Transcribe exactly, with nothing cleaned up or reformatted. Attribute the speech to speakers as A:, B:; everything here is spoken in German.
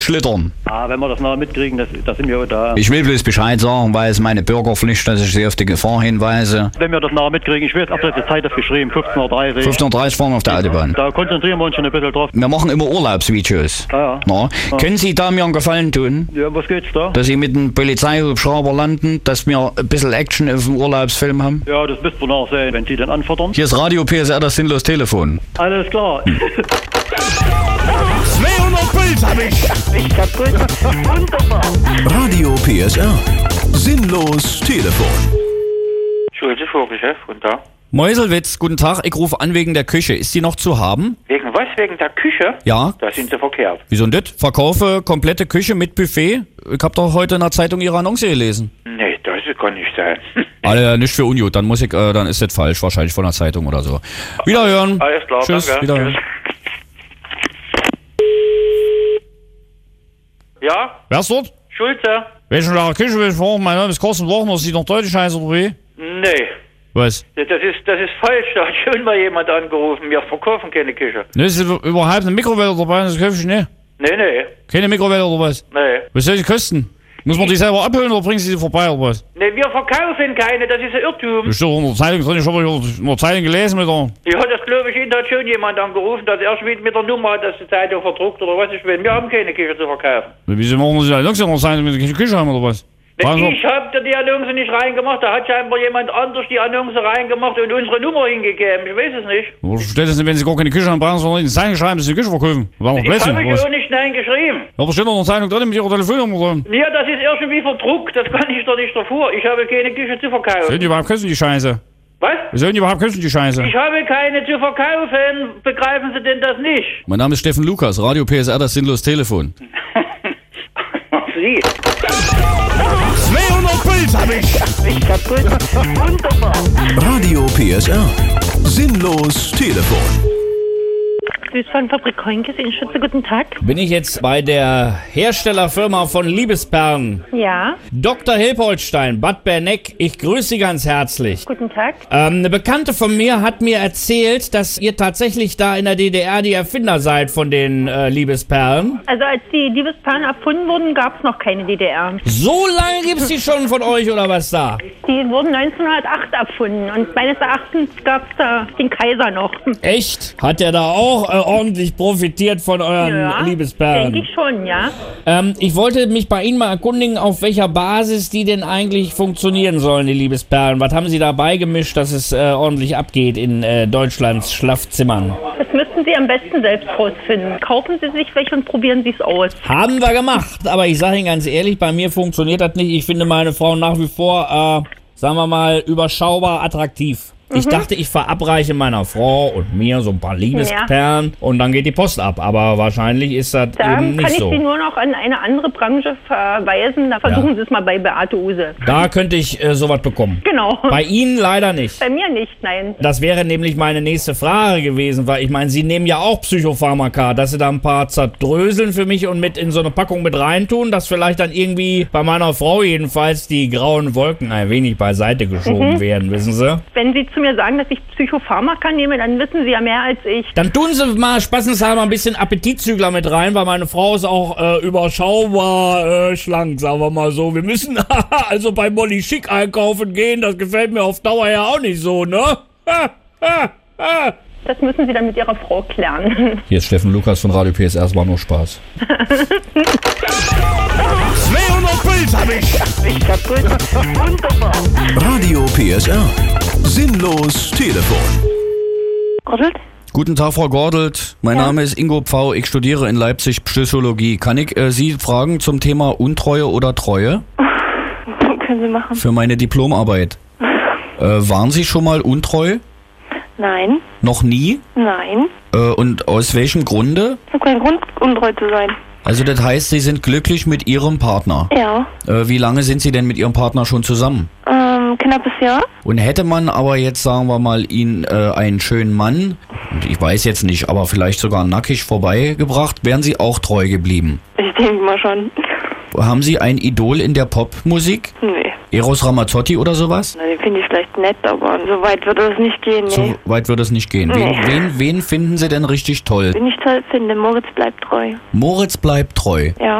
A: schlittern.
B: Ah, wenn wir das nachher mitkriegen, das, das sind wir auch da.
A: Ich will bloß Bescheid sagen, weil es meine Bürgerpflicht, dass ich sie auf die Gefahr hinweise.
B: Wenn wir das nachher mitkriegen, ich weiß, ab der Zeit das geschrieben, fünfzehn Uhr dreißig.
A: fünfzehn Uhr dreißig fahren wir auf der Autobahn.
B: Da konzentrieren wir uns schon ein bisschen drauf.
A: Wir machen immer Urlaubsvideos.
B: Ja, ja.
A: Na, ja. Können Sie da mir einen Gefallen tun?
B: Ja, was geht's da?
A: Dass Sie mit dem Polizeihubschrauber landen, dass wir ein bisschen Action auf dem Urlaubsfilm haben?
B: Ja, das müsst ihr nachsehen, wenn Sie dann anfordern.
A: Hier ist Radio P S R, das sinnlos Telefon.
B: Alles klar.
C: zweihundert Puls hab ich.
D: Ich hab gut. Wunderbar.
C: Radio P S R. Sinnlos Telefon.
E: Schulze Vogelchef, guten Tag.
A: Meuselwitz, guten Tag. Ich rufe an wegen der Küche. Ist die noch zu haben?
E: Wegen was? Wegen der Küche?
A: Ja.
E: Da sind Sie verkehrt.
A: Wieso denn das? Verkaufe komplette Küche mit Buffet? Ich hab doch heute in der Zeitung Ihre Annonce gelesen.
E: Nee, das kann nicht sein.
A: Alle nicht für Unjut, dann muss ich, äh, dann ist das falsch, wahrscheinlich von der Zeitung oder so. Wiederhören.
E: Alles klar,
A: Tschüss,
E: danke.
A: wiederhören.
E: Tschüss. Ja?
A: Wer ist dort?
E: Schulze?
A: Welchen Lager Küche will ich brauchen? Mein Name ist Carsten Wochner, Sie noch deutlich heißen oder wie?
E: Nee.
A: Was?
E: Das ist, das ist falsch, da hat schon mal jemand angerufen. Wir verkaufen keine Küche.
A: Ne, ist überhaupt eine Mikrowelle dabei, das kaufe ich nicht.
E: Nee, nee.
A: Keine Mikrowelle oder was?
E: Nee.
A: Was soll die kosten? Muss man die selber abholen oder bringen Sie die vorbei oder was?
E: Nee, wir verkaufen keine, das ist ein Irrtum.
A: Das steht doch in der Zeitung drin, ich habe in der Zeitung gelesen mit der...
E: Ja, das glaube ich Ihnen, da hat schon jemand angerufen, dass er schon mit der Nummer hat, dass die Zeitung verdruckt oder was ich will. Wir haben keine Küche zu verkaufen.
A: Wieso machen Sie die Annonce in der Zeitung mit der Küche haben oder was?
E: Nee, ich hab da die Annonce nicht reingemacht, da hat scheinbar jemand anders die Annonce reingemacht und unsere Nummer hingegeben, ich weiß es nicht.
A: Wo steht das denn, wenn Sie gar keine Küche haben, brauchen Sie noch in die Zeitung schreiben, dass Sie die Küche verkaufen?
E: Ich habe ich auch nicht nein geschrieben.
A: Ja, da steht doch in der Zeitung drin mit Ihrer Telefonnummer drin.
E: Ja, das ist irgendwie verdruckt, das kann ich doch nicht davor. Ich habe keine Küche zu verkaufen.
A: Sollen die überhaupt kosten, die Scheiße?
E: Was?
A: Sollen die überhaupt kosten, die Scheiße?
E: Ich habe keine zu verkaufen, begreifen Sie denn das nicht?
A: Mein Name ist Steffen Lukas, Radio P S R, das sinnlos Telefon.
E: Sie.
C: zweihundert Puls hab ich.
D: Ich hab gut. Wunderbar.
C: Radio P S R. Sinnlos Telefon.
D: Süßwarenfabrik Heunkes in Schütze, guten Tag.
A: Bin ich jetzt bei der Herstellerfirma von Liebesperlen?
D: Ja,
A: Doktor Hilpoltstein, Bad Berneck, ich grüße Sie ganz herzlich.
D: guten Tag.
A: Ähm, eine Bekannte von mir hat mir erzählt, dass ihr tatsächlich da in der D D R die Erfinder seid von den äh, Liebesperlen.
D: Also als die Liebesperlen erfunden wurden, gab es noch keine D D R.
A: So lange gibt's die schon von euch oder was da?
D: Die wurden neunzehnhundertacht erfunden und meines Erachtens gab es da den Kaiser noch.
A: Echt? Hat der da auch äh, ordentlich profitiert von euren
D: Ja,
A: Liebesperlen?
D: denke ich schon, ja.
A: Ähm, ich wollte mich bei Ihnen mal erkundigen, auf welcher Basis die denn eigentlich funktionieren sollen, die Liebesperlen. Was haben Sie da beigemischt, dass es äh, ordentlich abgeht in äh, Deutschlands Schlafzimmern?
D: Das müssten Sie am besten selbst rausfinden. Kaufen Sie sich welche und probieren Sie es aus.
A: Haben wir gemacht, aber ich sage Ihnen ganz ehrlich, bei mir funktioniert das nicht. Ich finde meine Frau nach wie vor, äh, sagen wir mal, überschaubar attraktiv. Ich dachte, ich verabreiche meiner Frau und mir so ein paar Liebesperlen und dann geht die Post ab. Aber wahrscheinlich ist das
D: Da
A: eben
D: kann
A: nicht
D: ich
A: so.
D: Sie nur noch an eine andere Branche verweisen. Da versuchen Sie es mal bei Beate Use.
A: Da könnte ich äh, sowas bekommen.
D: Genau.
A: Bei Ihnen leider nicht.
D: Bei mir nicht, nein.
A: Das wäre nämlich meine nächste Frage gewesen, weil ich meine, Sie nehmen ja auch Psychopharmaka, dass Sie da ein paar zerdröseln für mich und mit in so eine Packung mit reintun, dass vielleicht dann irgendwie bei meiner Frau jedenfalls die grauen Wolken ein wenig beiseite geschoben
D: Mhm.
A: werden, wissen Sie?
D: Wenn Sie zu mir sagen, dass ich Psychopharmaka nehme, dann wissen Sie ja mehr als ich.
A: Dann tun Sie mal spaßenshalber ein bisschen Appetitzügler mit rein, weil meine Frau ist auch äh, überschaubar äh, schlank, sagen wir mal so. Wir müssen also bei Molly Schick einkaufen gehen, das gefällt mir auf Dauer ja auch nicht so, ne?
D: Das müssen Sie dann mit Ihrer Frau klären.
A: Hier ist Steffen Lukas von Radio P S R, es war nur Spaß.
C: zweihundert Puls hab ich.
D: Ich hab gut. Wunderbar.
C: Radio P S R. Sinnlos Telefon.
D: Gordelt?
A: Guten Tag, Frau Gordelt. Mein
D: Ja.
A: Name ist Ingo Pfau. Ich studiere in Leipzig Psychologie. Kann ich äh, Sie fragen zum Thema Untreue oder Treue?
F: Können Sie machen?
A: Für meine Diplomarbeit. Äh, waren Sie schon mal untreu?
F: Nein,
A: Noch nie?
F: nein.
A: Äh, und aus welchem Grunde?
F: Ich habe keinen Grund, untreu zu sein.
A: Also das heißt, Sie sind glücklich mit Ihrem Partner.
F: Ja,
A: Äh, wie lange sind Sie denn mit Ihrem Partner schon zusammen?
F: ähm, knappes Jahr.
A: Und hätte man aber jetzt, sagen wir mal, Ihnen äh, einen schönen Mann, ich weiß jetzt nicht, aber vielleicht sogar nackig vorbeigebracht, wären Sie auch treu geblieben?
F: Ich denke mal schon.
A: Haben Sie ein Idol in der Popmusik?
F: Nee.
A: Eros Ramazzotti oder sowas?
F: Na, den finde ich vielleicht nett, aber so weit würde es nicht gehen, nee.
A: So weit würde es nicht gehen.
F: Nee.
A: Wen, wen, wen finden Sie denn richtig toll?
F: Wen ich toll finde, Moritz bleibt treu.
A: Moritz bleibt treu.
F: Ja.